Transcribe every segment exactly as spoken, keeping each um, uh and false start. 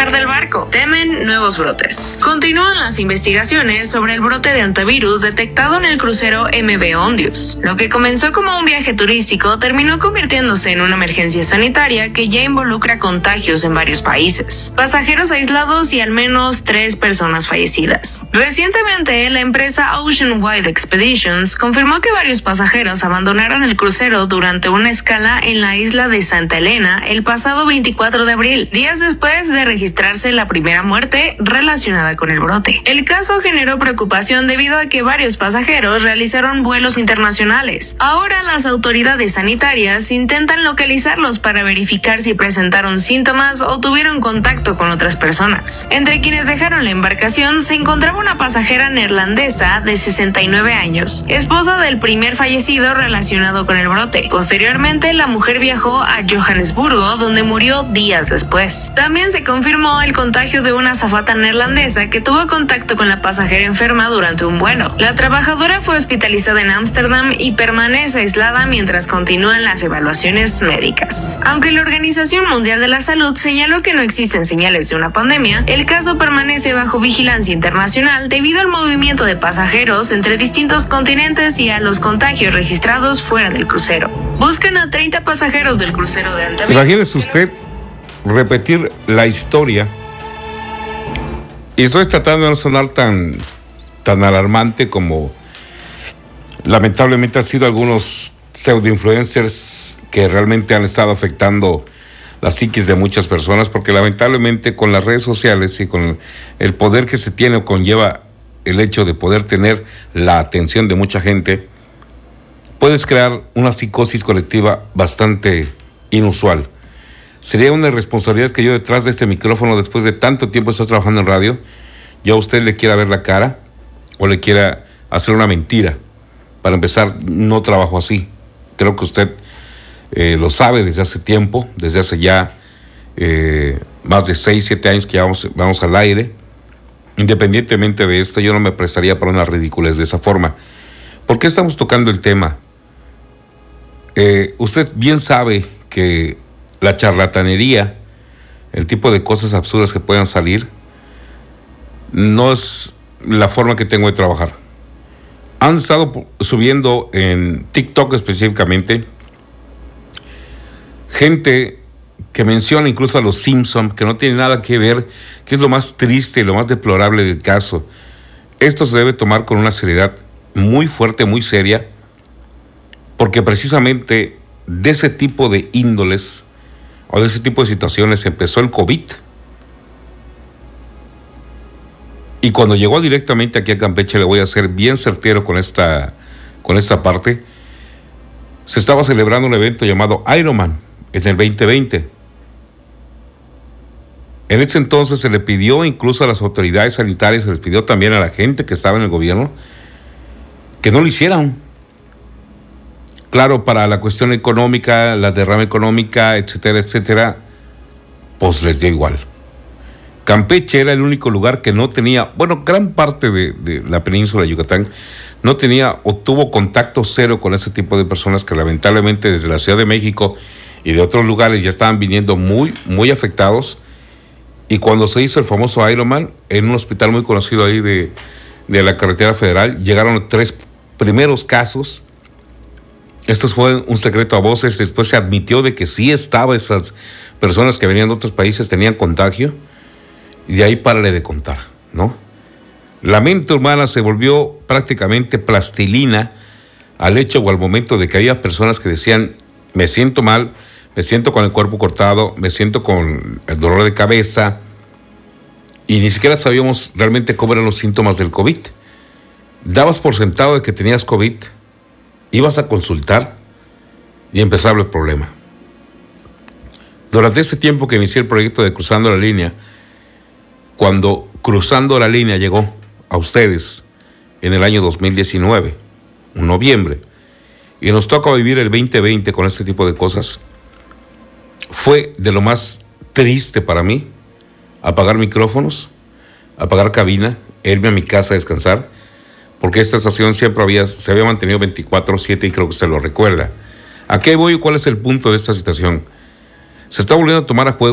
interior del barco. Temen nuevos brotes. Continúan las investigaciones sobre el brote de antivirus detectado en el crucero M V Ondius. Lo que comenzó como un viaje turístico terminó convirtiéndose en una emergencia sanitaria que ya involucra contagios en varios países, pasajeros aislados y al menos tres personas fallecidas. Recientemente, la empresa Ocean Wide Expeditions confirmó que varios pasajeros abandonaron el crucero durante una escala en la isla de Santa Elena el pasado veinticuatro de abril, días después de registrarse la primera muerte relacionada con el brote. El caso generó preocupación debido a que varios pasajeros realizaron vuelos internacionales. Ahora las autoridades sanitarias intentan localizarlos para verificar si presentaron síntomas o tuvieron contacto con otras personas. Entre quienes dejaron la embarcación se encontraba una pasajera neerlandesa de sesenta y nueve años, esposa del primer fallecido relacionado con el brote. Posteriormente, la mujer viajó a Johannesburgo, donde murió días después. También se confirmó el contagio de una azafata neerlandesa que tuvo contacto con la pasajera enferma durante un vuelo. La trabajadora fue hospitalizada en Ámsterdam y permanece aislada mientras continúan las evaluaciones médicas. Aunque la Organización Mundial de la Salud señaló que no existen señales de una pandemia, el caso permanece bajo vigilancia internacional debido al movimiento de pasajeros entre distintos continentes y a los contagios registrados fuera del crucero. Buscan a treinta pasajeros del crucero de Antavirus. Imagínese usted repetir la historia, y estoy tratando de no sonar tan, tan alarmante como lamentablemente han sido algunos pseudo-influencers que realmente han estado afectando la psiquis de muchas personas, porque lamentablemente con las redes sociales y con el poder que se tiene o conlleva el hecho de poder tener la atención de mucha gente, puedes crear una psicosis colectiva bastante inusual. Sería una irresponsabilidad que yo detrás de este micrófono, después de tanto tiempo estar trabajando en radio, yo a usted le quiera ver la cara o le quiera hacer una mentira. Para empezar, no trabajo así. Creo que usted eh, lo sabe desde hace tiempo, desde hace ya eh, más de seis, siete años que ya vamos, vamos al aire. Independientemente de esto, yo no me prestaría para una ridiculez de esa forma. ¿Por qué estamos tocando el tema? Eh, usted bien sabe que la charlatanería, el tipo de cosas absurdas que puedan salir, no es la forma que tengo de trabajar. Han estado subiendo en TikTok específicamente gente que menciona incluso a los Simpson, que no tiene nada que ver, que es lo más triste y lo más deplorable del caso. Esto se debe tomar con una seriedad muy fuerte, muy seria, porque precisamente de ese tipo de índoles o de ese tipo de situaciones empezó el COVID. Y cuando llegó directamente aquí a Campeche, le voy a ser bien certero con esta, con esta parte, se estaba celebrando un evento llamado Ironman en el veinte veinte. En ese entonces se le pidió incluso a las autoridades sanitarias, se les pidió también a la gente que estaba en el gobierno, que no lo hicieran. Claro, para la cuestión económica, la derrama económica, etcétera, etcétera, pues les dio igual. Campeche era el único lugar que no tenía, bueno, gran parte de, de la península de Yucatán no tenía o tuvo contacto cero con ese tipo de personas que lamentablemente desde la Ciudad de México y de otros lugares ya estaban viniendo muy, muy afectados. Y cuando se hizo el famoso Ironman, en un hospital muy conocido ahí de, de la carretera federal, llegaron tres primeros casos. Esto fue un secreto a voces, después se admitió de que sí estaba, esas personas que venían de otros países tenían contagio, y de ahí párale de contar, ¿no? La mente humana se volvió prácticamente plastilina al hecho o al momento de que había personas que decían, me siento mal, me siento con el cuerpo cortado, me siento con el dolor de cabeza, y ni siquiera sabíamos realmente cómo eran los síntomas del COVID. Dabas por sentado de que tenías COVID, ibas a consultar y empezaba el problema. Durante ese tiempo que inicié el proyecto de Cruzando la Línea, cuando Cruzando la Línea llegó a ustedes en el año dos mil diecinueve, en noviembre, y nos toca vivir el veinte veinte con este tipo de cosas, fue de lo más triste para mí apagar micrófonos, apagar cabina, irme a mi casa a descansar, porque esta estación siempre había, se había mantenido veinticuatro siete y creo que se lo recuerda. ¿A qué voy y cuál es el punto de esta situación? Se está volviendo a tomar a juego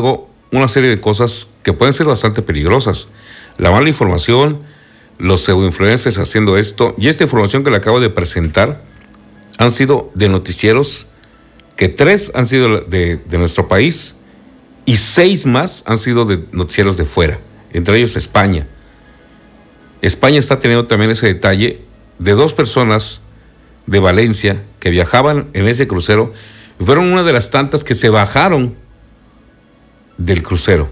una serie de cosas que pueden ser bastante peligrosas. La mala información, los pseudoinfluencers haciendo esto, y esta información que le acabo de presentar han sido de noticieros, que tres han sido de, de nuestro país y seis más han sido de noticieros de fuera, entre ellos España. España está teniendo también ese detalle de dos personas de Valencia que viajaban en ese crucero y fueron una de las tantas que se bajaron del crucero.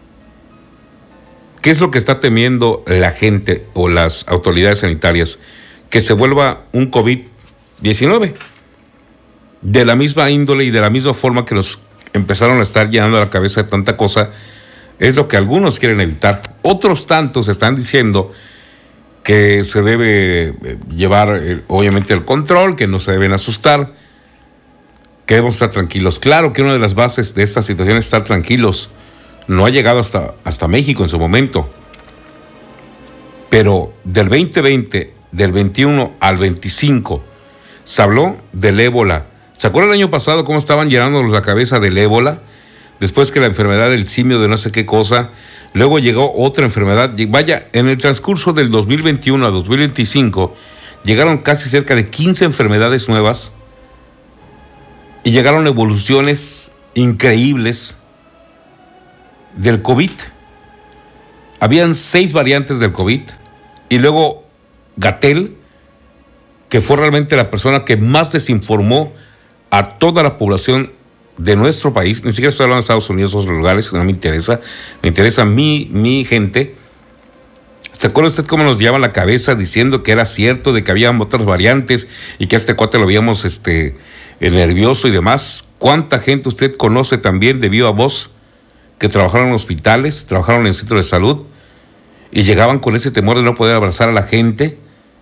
¿Qué es lo que está temiendo la gente o las autoridades sanitarias? Que se vuelva un COVID diecinueve. De la misma índole y de la misma forma que nos empezaron a estar llenando la cabeza de tanta cosa, es lo que algunos quieren evitar. Otros tantos están diciendo que se debe llevar, eh, obviamente, el control, que no se deben asustar, que debemos estar tranquilos. Claro que una de las bases de esta situación es estar tranquilos. No ha llegado hasta, hasta México en su momento. Pero del veinte veinte, del veintiuno al veinticinco, se habló del ébola. ¿Se acuerdan el año pasado cómo estaban llenándonos la cabeza del ébola? Después que la enfermedad del simio de no sé qué cosa, luego llegó otra enfermedad. Vaya, en el transcurso del dos mil veintiuno a dos mil veinticinco, llegaron casi cerca de quince enfermedades nuevas y llegaron evoluciones increíbles del COVID. Habían seis variantes del COVID y luego Gatell, que fue realmente la persona que más desinformó a toda la población de nuestro país. Ni siquiera estoy hablando de Estados Unidos o otros lugares, no me interesa, me interesa mi, mi gente. ¿Se acuerda usted cómo nos llevaba la cabeza diciendo que era cierto, de que había otras variantes y que a este cuate lo veíamos este, nervioso y demás? ¿Cuánta gente usted conoce también de viva voz que trabajaron en hospitales, trabajaron en centros de salud y llegaban con ese temor de no poder abrazar a la gente?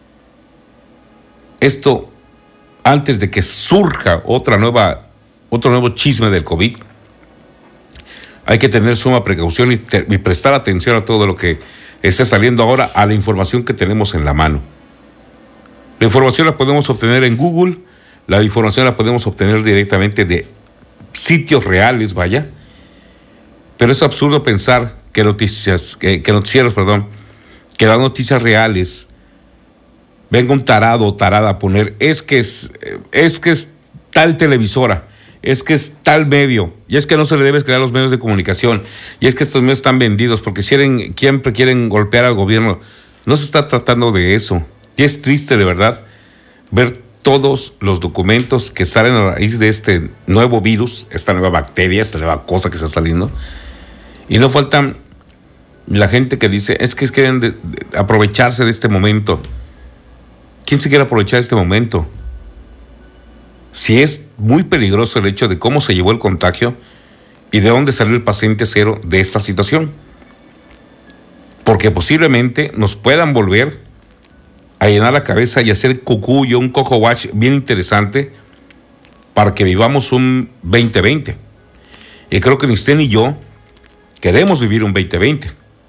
Esto antes de que surja otra nueva, otro nuevo chisme del COVID. Hay que tener suma precaución y, te, y prestar atención a todo lo que está saliendo ahora, a la información que tenemos en la mano. La información la podemos obtener en Google, la información la podemos obtener directamente de sitios reales, vaya. Pero es absurdo pensar que noticias, que, que noticieros, perdón, que las noticias reales, venga un tarado o tarada a poner, es que es, es que es tal televisora, es que es tal medio, y es que no se le debe crear a los medios de comunicación, y es que estos medios están vendidos porque quieren, siempre quieren golpear al gobierno. No se está tratando de eso. Y es triste, de verdad, ver todos los documentos que salen a raíz de este nuevo virus, esta nueva bacteria, esta nueva cosa que está saliendo. Y no faltan la gente que dice, es que quieren de, de aprovecharse de este momento. ¿Quién se quiere aprovechar de este momento? Si es muy peligroso el hecho de cómo se llevó el contagio y de dónde salió el paciente cero de esta situación. Porque posiblemente nos puedan volver a llenar la cabeza y hacer cucuyo, un coco watch bien interesante para que vivamos un veinte veinte. Y creo que ni usted ni yo queremos vivir un veinte veinte.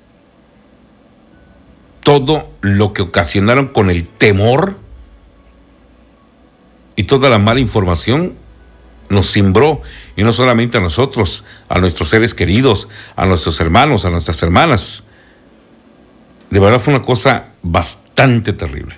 Todo lo que ocasionaron con el temor y toda la mala información nos cimbró, y no solamente a nosotros, a nuestros seres queridos, a nuestros hermanos, a nuestras hermanas. De verdad fue una cosa bastante terrible.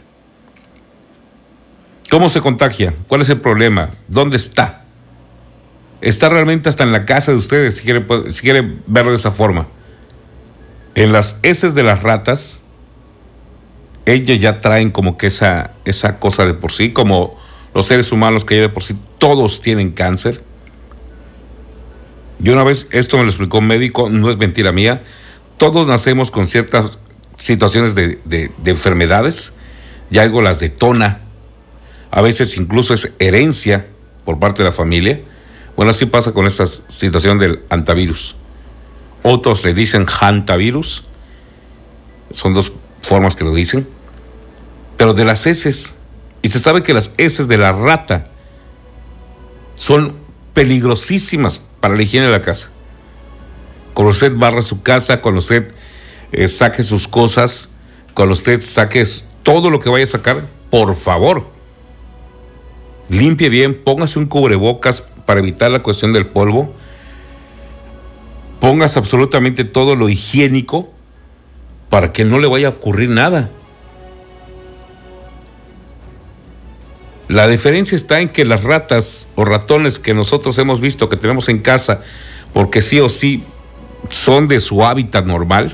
¿Cómo se contagia? ¿Cuál es el problema? ¿Dónde está? Está realmente hasta en la casa de ustedes, si quiere, si quiere verlo de esa forma. En las heces de las ratas, ellos ya traen como que esa, esa cosa de por sí, como los seres humanos que ya de por sí todos tienen cáncer. Yo una vez, esto me lo explicó un médico, no es mentira mía, todos nacemos con ciertas situaciones de, de, de enfermedades, y algo las detona. A veces incluso es herencia por parte de la familia. Bueno, así pasa con esta situación del hantavirus. Otros le dicen hantavirus, son dos formas que lo dicen, pero de las heces, y se sabe que las heces de la rata son peligrosísimas para la higiene de la casa. Cuando usted barra su casa, cuando usted eh, saque sus cosas, cuando usted saque todo lo que vaya a sacar, por favor, limpie bien, póngase un cubrebocas para evitar la cuestión del polvo. pongas absolutamente todo lo higiénico para que no le vaya a ocurrir nada. La diferencia está en que las ratas o ratones que nosotros hemos visto que tenemos en casa, porque sí o sí son de su hábitat normal,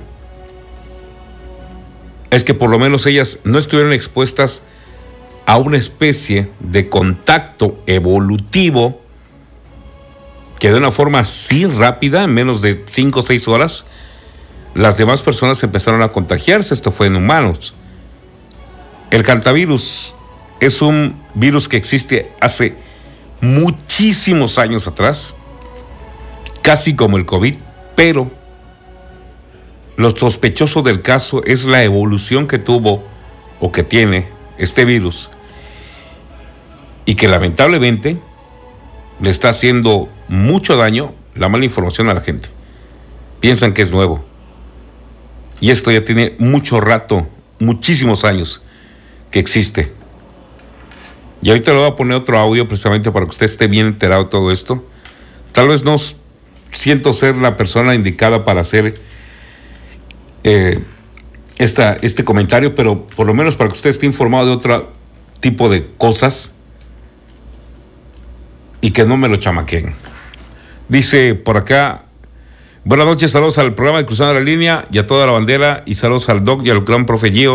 es que por lo menos ellas no estuvieron expuestas a una especie de contacto evolutivo que de una forma así rápida, en menos de cinco o seis horas, las demás personas empezaron a contagiarse. Esto fue en humanos. El cantavirus es un virus que existe hace muchísimos años atrás, casi como el COVID, pero lo sospechoso del caso es la evolución que tuvo o que tiene este virus y que lamentablemente le está haciendo mucho daño la mala información a la gente. Piensan que es nuevo. Y esto ya tiene mucho rato, muchísimos años que existe. Y ahorita le voy a poner otro audio precisamente para que usted esté bien enterado de todo esto. Tal vez no siento ser la persona indicada para hacer eh, esta, este comentario, pero por lo menos para que usted esté informado de otro tipo de cosas y que no me lo chamaqueen. Dice por acá: buenas noches, saludos al programa de Cruzando la Línea y a toda la bandera, y saludos al Doc y al gran profe Gio.